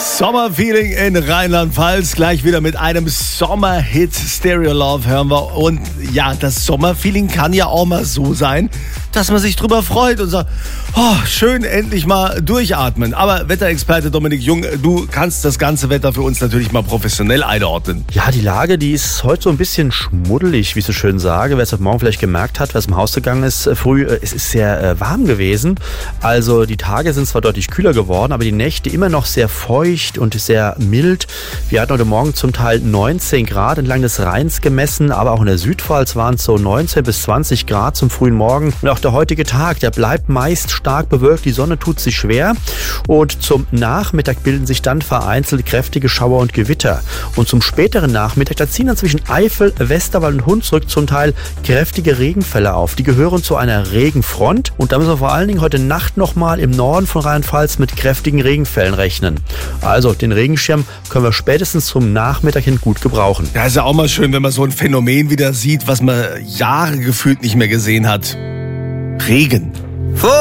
Sommerfeeling in Rheinland-Pfalz. Gleich wieder mit einem Sommerhit. Stereo Love hören wir. Und ja, das Sommerfeeling kann ja auch mal so sein, dass man sich drüber freut und sagt, oh, schön, endlich mal durchatmen. Aber Wetterexperte Dominik Jung, du kannst das ganze Wetter für uns natürlich mal professionell einordnen. Ja, die Lage, die ist heute so ein bisschen schmuddelig, wie ich so schön sage. Wer es heute Morgen vielleicht gemerkt hat, wer es im Haus gegangen ist, früh, es ist sehr warm gewesen. Also die Tage sind zwar deutlich kühler geworden, aber die Nächte immer noch sehr feucht und sehr mild. Wir hatten heute Morgen zum Teil 19 Grad entlang des Rheins gemessen, aber auch in der Südpfalz waren es so 19 bis 20 Grad zum frühen Morgen. Und auch der heutige Tag, der bleibt meist stark bewölkt, die Sonne tut sich schwer und zum Nachmittag bilden sich dann vereinzelt kräftige Schauer und Gewitter. Und zum späteren Nachmittag, da ziehen dann zwischen Eifel, Westerwald und Hunsrück zum Teil kräftige Regenfälle auf. Die gehören zu einer Regenfront und da müssen wir vor allen Dingen heute Nacht nochmal im Norden von Rheinland-Pfalz mit kräftigen Regenfällen rechnen. Also den Regenschirm können wir spätestens zum Nachmittag hin gut gebrauchen. Ja, ist ja auch mal schön, wenn man so ein Phänomen wieder sieht, was man Jahre gefühlt nicht mehr gesehen hat. Regen.